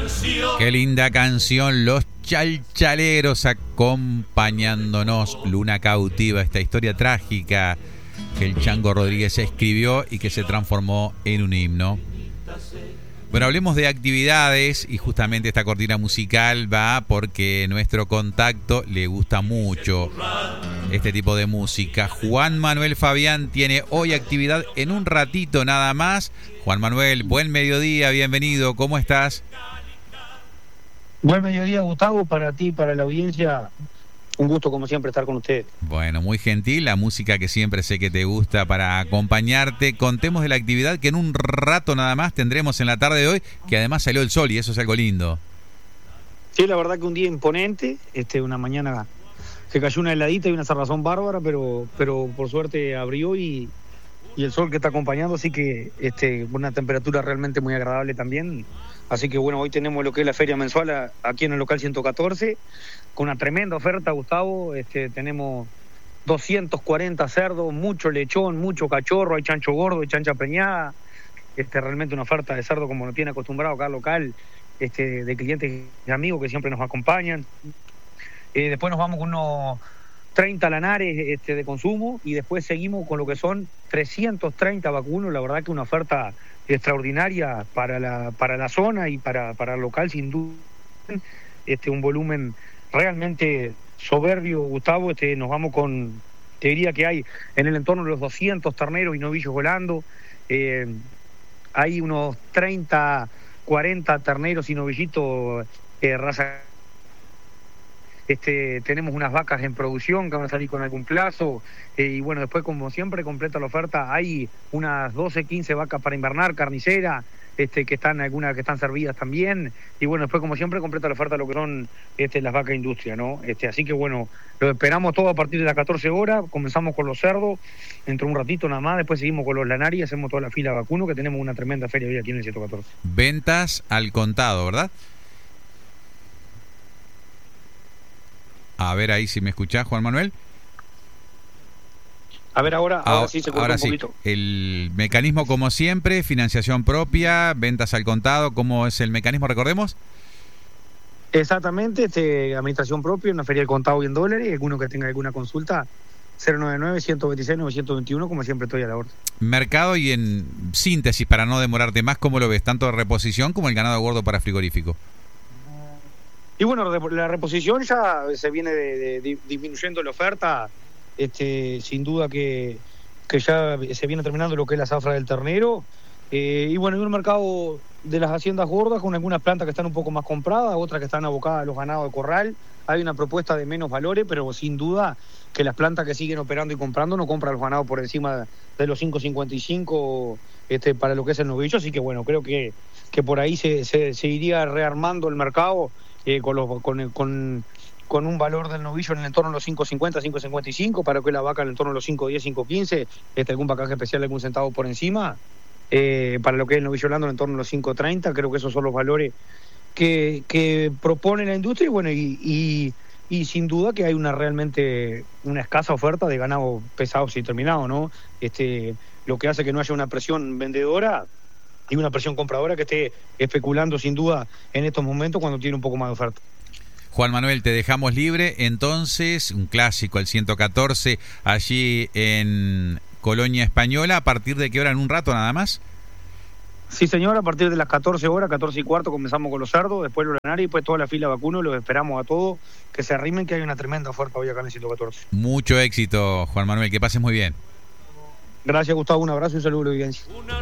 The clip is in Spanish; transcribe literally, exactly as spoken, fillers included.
Qué linda canción, Los Chalchaleros acompañándonos, Luna Cautiva, esta historia trágica que el Chango Rodríguez escribió y que se transformó en un himno. Bueno, hablemos de actividades y justamente esta cortina musical va porque nuestro contacto le gusta mucho este tipo de música. Juan Manuel Fabián tiene hoy actividad en un ratito nada más. Juan Manuel, buen mediodía, bienvenido, ¿cómo estás? Buen mediodía, Gustavo, para ti, para la audiencia. Un gusto, como siempre, estar con ustedes. Bueno, muy gentil, la música que siempre sé que te gusta para acompañarte. Contemos de la actividad que en un rato nada más tendremos en la tarde de hoy, que además salió el sol y eso es algo lindo. Sí, la verdad que un día imponente, este, una mañana que cayó una heladita y una cerrazón bárbara, pero, pero por suerte abrió y, y el sol que está acompañando, así que este, una temperatura realmente muy agradable también. Así que bueno, hoy tenemos lo que es la feria mensual a, aquí en el local ciento catorce, con una tremenda oferta, Gustavo. Este, tenemos doscientos cuarenta cerdos, mucho lechón, mucho cachorro, hay chancho gordo, hay chancha preñada. Este, realmente una oferta de cerdo como nos tiene acostumbrado acá al local, este, de clientes y amigos que siempre nos acompañan. Eh, después nos vamos con unos treinta lanares este, de consumo y después seguimos con lo que son trescientos treinta vacunos. La verdad que una oferta extraordinaria para la para la zona y para, para el local, sin duda. Este, un volumen realmente soberbio, Gustavo. Este, nos vamos con, te diría que hay en el entorno de los doscientos terneros y novillos volando. Eh, hay unos treinta, cuarenta terneros y novillitos eh, raza. Este, tenemos unas vacas en producción que van a salir con algún plazo, eh, y bueno, después como siempre completa la oferta, hay unas doce, quince vacas para invernar, carnicera, este, que están algunas que están servidas también, y bueno, después como siempre completa la oferta lo que son este, las vacas industria, ¿no? Este, así que bueno, lo esperamos todo a partir de las catorce horas, comenzamos con los cerdos, entre un ratito nada más, después seguimos con los lanares y hacemos toda la fila vacuno, que tenemos una tremenda feria hoy aquí en el ciento catorce. Ventas al contado, ¿verdad? A ver ahí si me escuchás, Juan Manuel. A ver, ahora, ahora, ahora sí se corta ahora un sí. poquito. El mecanismo como siempre, financiación propia, ventas al contado, ¿cómo es el mecanismo? Recordemos. Exactamente, este, administración propia, una feria del contado y en dólares. Alguno que tenga alguna consulta, cero noventa y nueve, ciento veintiséis, novecientos veintiuno, como siempre estoy a la orden. Mercado y en síntesis, para no demorarte más, ¿cómo lo ves? Tanto de reposición como el ganado gordo para frigorífico. Y bueno, la reposición ya se viene de, de, de, disminuyendo la oferta, este, sin duda que, que ya se viene terminando lo que es la zafra del ternero, eh, y bueno, hay un mercado de las haciendas gordas con algunas plantas que están un poco más compradas, otras que están abocadas a los ganados de corral. Hay una propuesta de menos valores, pero sin duda que las plantas que siguen operando y comprando no compran los ganados por encima de los cinco cincuenta y cinco este, para lo que es el novillo, así que bueno, creo que, que por ahí se, se, se iría rearmando el mercado. Eh, con, los, con, con, con un valor del novillo en el entorno de los cinco cincuenta, cinco cincuenta y cinco, para que la vaca en el entorno de los cinco diez, cinco quince, este, algún vacaje especial, algún centavo por encima, eh, para lo que es el novillo blando en el entorno de los cinco treinta. Creo que esos son los valores que, que propone la industria, y bueno, y, y, y sin duda que hay una realmente una escasa oferta de ganado pesados y terminados, ¿no? Este, lo que hace que no haya una presión vendedora y una presión compradora que esté especulando sin duda en estos momentos cuando tiene un poco más de oferta. Juan Manuel, te dejamos libre, entonces, un clásico, el ciento catorce, allí en Colonia Española. ¿A partir de qué hora? ¿En un rato nada más? Sí, señor, a partir de las catorce horas, catorce y cuarto, comenzamos con los cerdos, después los lanares y después toda la fila vacuno. Los esperamos a todos, que se arrimen, que hay una tremenda oferta hoy acá en el ciento catorce. Mucho éxito, Juan Manuel, que pases muy bien. Gracias, Gustavo, un abrazo y un saludo a la audiencia.